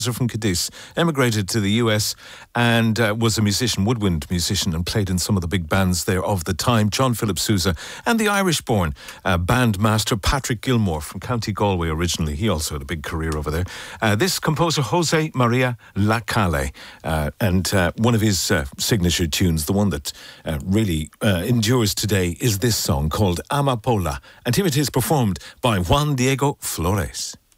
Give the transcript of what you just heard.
from Cadiz, emigrated to the US and was a musician, woodwind musician, and played in some of the big bands there of the time. John Philip Sousa, and the Irish-born bandmaster Patrick Gilmore from County Galway originally. He also had a big career over there. This composer, Jose Maria Lacalle, and one of his signature tunes, the one that really endures today, is this song called Amapola. And here it is performed by Juan Diego Flores.